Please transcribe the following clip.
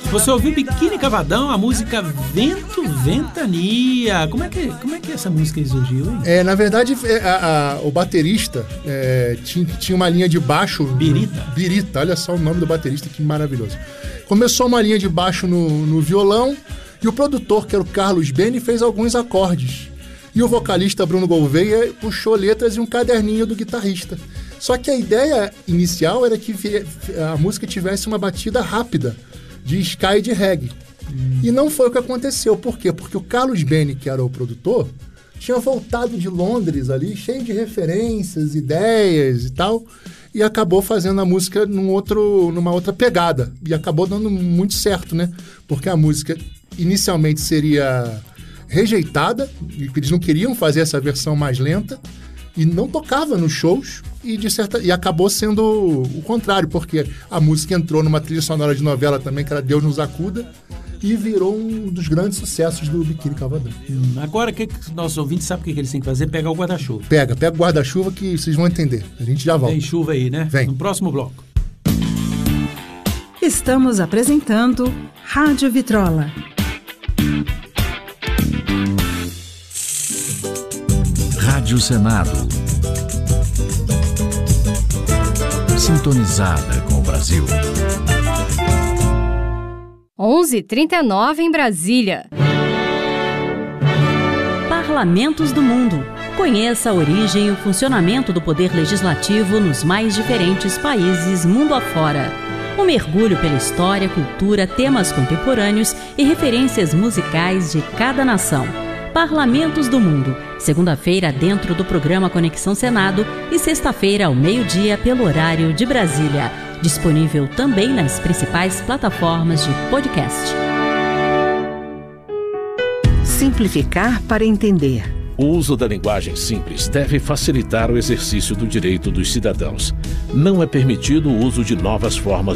Você ouviu Biquíni Cavadão, a música Vento Ventania. Como é que essa música surgiu, hein? Na verdade, o baterista tinha uma linha de baixo... Birita, olha só o nome do baterista, que maravilhoso. Começou uma linha de baixo no violão, e o produtor, que era o Carlos Beni, fez alguns acordes. E o vocalista Bruno Gouveia puxou letras e um caderninho do guitarrista. Só que a ideia inicial era que a música tivesse uma batida rápida, de ska e de reggae. E não foi o que aconteceu. Por quê? Porque o Carlos Beni, que era o produtor, tinha voltado de Londres ali, cheio de referências, ideias e tal, e acabou fazendo a música numa outra pegada. E acabou dando muito certo, né? Porque a música inicialmente seria rejeitada, eles não queriam fazer essa versão mais lenta, e não tocava nos shows, e acabou sendo o contrário, porque a música entrou numa trilha sonora de novela também, que era Deus Nos Acuda, e virou um dos grandes sucessos do Biquíni Cavadão. Agora, o que nossos ouvintes sabem o que eles têm que fazer? Pegar o guarda-chuva. Pega o guarda-chuva que vocês vão entender. A gente já volta. Tem chuva aí, né? Vem. No próximo bloco. Estamos apresentando Rádio Vitrola. Rádio Senado. Sintonizada com o Brasil. 11h39 em Brasília. Parlamentos do Mundo. Conheça a origem e o funcionamento do poder legislativo nos mais diferentes países mundo afora. Um mergulho pela história, cultura, temas contemporâneos e referências musicais de cada nação. Parlamentos do Mundo, segunda-feira dentro do programa Conexão Senado e sexta-feira ao meio-dia pelo horário de Brasília. Disponível também nas principais plataformas de podcast. Simplificar para entender. O uso da linguagem simples deve facilitar o exercício do direito dos cidadãos. Não é permitido o uso de novas formas